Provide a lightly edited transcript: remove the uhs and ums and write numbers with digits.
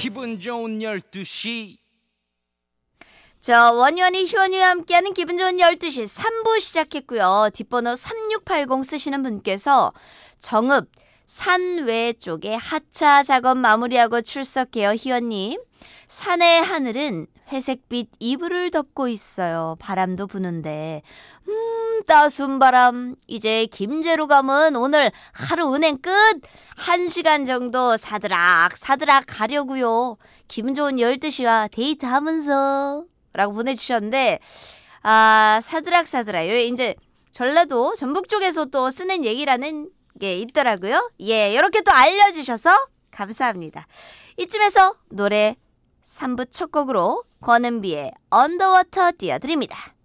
기분 좋은 12시. 자, 원유원이 희원이와 함께하는 기분 좋은 12시 3부 시작했고요. 뒷번호 3680 쓰시는 분께서 정읍 산외 쪽에 하차 작업 마무리하고 출석해요. 희원님. 산의 하늘은 회색빛 이불을 덮고 있어요. 바람도 부는데 따스운 바람. 이제 김제로 가면 오늘 하루 은행 끝. 1시간 정도 사드락 가려고요. 기분 좋은 12시와 데이트하면서 라고 보내주셨는데 사드락 이제 전라도 전북 쪽에서 또 쓰는 얘기라는 게 있더라고요. 예, 이렇게 또 알려주셔서 감사합니다. 이쯤에서 노래 3부 첫 곡으로 권은비의 언더워터 띄워드립니다.